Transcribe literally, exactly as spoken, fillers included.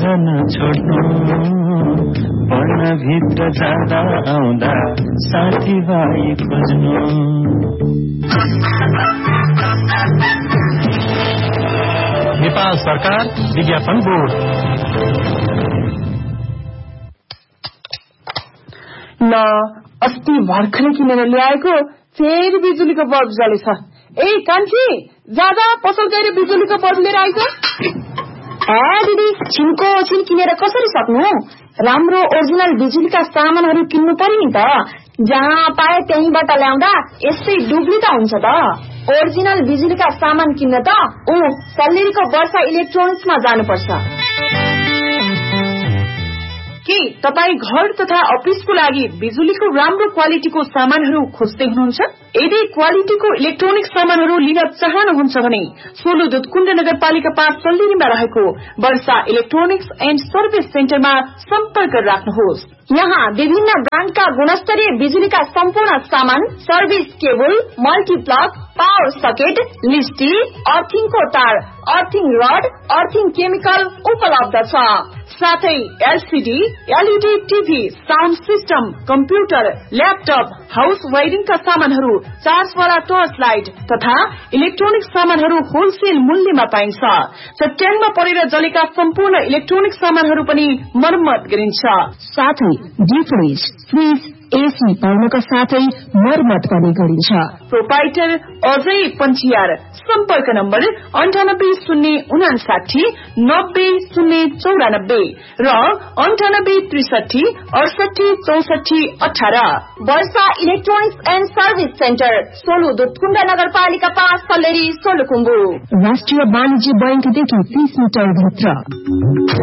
नछोड्नु पढ्न भित्र जाँदा आउँदा साथीभाइ खोज्नु नेपाल सरकार विज्ञापन बोर्ड। ल अस्ति भर्खरै किनेर ल्याएको फेरि बिजुलीको बल्ब जलेछ। ए कान्छी जाँदा पसल गएर बिजुलीको बल्ब लिएर आइज। ए दिदी छिनको छिन किनेर कसरी सक्नु? राम्रो ओरिजिनल बिजुलीका सामानहरू किन्नु पर्यो नि त। जहाँ पाए त्यहीँबाट ल्याउँदा यस्तै डुब्ली त हुन्छ त। ओरिजिनल बिजुलीका सामान किन्न त ऊ सल्लेरीको वर्षा इलेक्ट्रोनिक्समा जानुपर्छ। के तपाई घर तथा अफिसको लागि बिजुलीको राम्रो क्वालिटीको सामानहरू खोज्दै हुनुहुन्छ? यदि क्वालिटीको इलेक्ट्रोनिक सामानहरू लिन चाहनुहुन्छ भने सोलु दुधकुण्ड नगरपालिका पाँच सल्लेरीमा रहेको वर्षा इलेक्ट्रोनिक्स एन्ड सर्भिस सेन्टरमा सम्पर्क राख्नुहोस्। यहाँ विभिन्न ब्रान्डका गुणस्तरीय बिजुलीका सम्पूर्ण सामान, service cable, multiplug, power socket, लिस्टी, अर्थिङको तार, अर्थिङ रड, अर्थिङ केमिकल उपलब्ध छ। साथै LCD, LED TV, sound system, computer, laptop, house वायरिङका सामानहरू, चार्जवाला टर्च लाइट तथा इलेक्ट्रोनिक सामानहरू होलसेल मूल्यमा पाइन्छ। चट्याङमा परेर जलेका सम्पूर्ण इलेक्ट्रोनिक सामानहरू पनि मर्मत गरिन्छ। साथै डिप फ्रिज, फ्रिज, एसी पाउनका साथै मर्मत पनि गरिन्छ। प्रोपाइटर अजय पञ्चियार। सम्पर्क नम्बर अन्ठानब्बे शून्य उनासाठी नब्बे शून्य चौरानब्बे र अन्ठानब्बे त्रिसठी अडसठी चौसठी अठार। वर्षा electronics and service centre, Solu Dudhkund नगरपालिका पाँच सल्लेरी सोलुखुम्बु। राष्ट्रिय वाणिज्य बैंकदेखि तीस मिटर भित्र।